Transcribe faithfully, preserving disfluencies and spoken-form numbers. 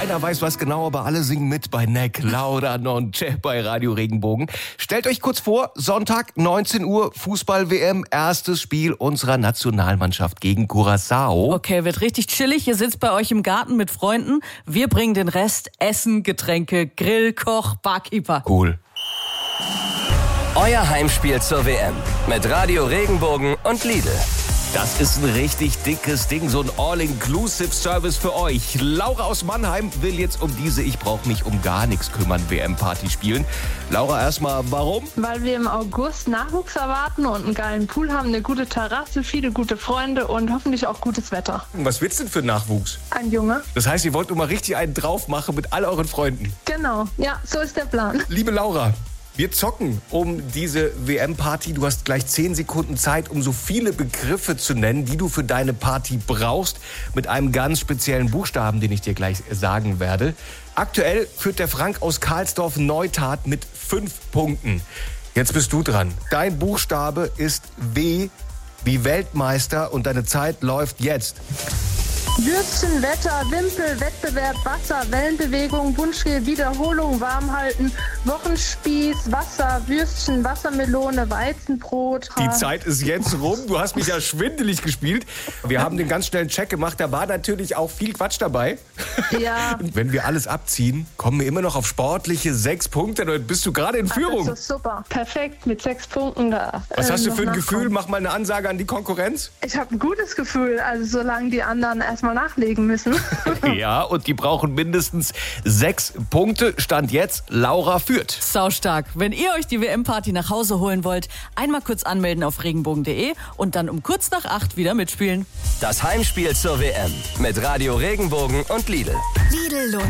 Keiner weiß was genau, aber alle singen mit bei Neck, Lauda, Non C'è bei Radio Regenbogen. Stellt euch kurz vor, Sonntag, neunzehn Uhr, Fußball-W M, erstes Spiel unserer Nationalmannschaft gegen Curaçao. Okay, wird richtig chillig. Ihr sitzt bei euch im Garten mit Freunden. Wir bringen den Rest: Essen, Getränke, Grill, Koch, Barkeeper. Cool. Euer Heimspiel zur W M mit Radio Regenbogen und Lidl. Das ist ein richtig dickes Ding, so ein All-Inclusive-Service für euch. Laura aus Mannheim will jetzt um diese Ich brauch mich um gar nichts kümmern W M-Party spielen. Laura, erstmal, warum? Weil wir im August Nachwuchs erwarten und einen geilen Pool haben, eine gute Terrasse, viele gute Freunde und hoffentlich auch gutes Wetter. Was willst du denn für Nachwuchs? Ein Junge. Das heißt, ihr wollt nur mal richtig einen drauf machen mit all euren Freunden. Genau, ja, so ist der Plan. Liebe Laura, wir zocken um diese W M-Party. Du hast gleich zehn Sekunden Zeit, um so viele Begriffe zu nennen, die du für deine Party brauchst, mit einem ganz speziellen Buchstaben, den ich dir gleich sagen werde. Aktuell führt der Frank aus Karlsdorf-Neustadt mit fünf Punkten. Jetzt bist du dran. Dein Buchstabe ist W wie Weltmeister und deine Zeit läuft jetzt. Würstchen, Wetter, Wimpel, Wettbewerb, Wasser, Wellenbewegung, Wunschrede, Wiederholung, Warmhalten, Wochenspieß, Wasser, Würstchen, Wassermelone, Weizenbrot. Die Zeit ist jetzt rum. Du hast mich ja schwindelig gespielt. Wir haben den ganz schnellen Check gemacht. Da war natürlich auch viel Quatsch dabei. Ja. Wenn wir alles abziehen, kommen wir immer noch auf sportliche sechs Punkte. Dann bist du gerade in Führung. Das ist super. Perfekt, mit sechs Punkten da. Was äh, hast du für ein noch Gefühl? nachkommen. Mach mal eine Ansage an die Konkurrenz. Ich habe ein gutes Gefühl, also solange die anderen erstmal nachlegen müssen. Ja, und die brauchen mindestens sechs Punkte. Stand jetzt, Laura führt. Saustark. Wenn ihr euch die W M-Party nach Hause holen wollt, einmal kurz anmelden auf regenbogen punkt de und dann um kurz nach acht wieder mitspielen. Das Heimspiel zur W M mit Radio Regenbogen und Lidl. Lidl lohnt